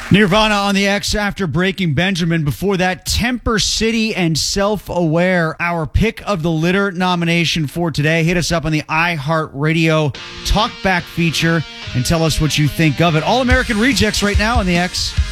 Nirvana on the X after Breaking Benjamin. Before that, Temper City and Self-Aware, our pick of the litter nomination for today. Hit us up on the iHeartRadio Talkback feature and tell us what you think of it. All American Rejects right now on the X.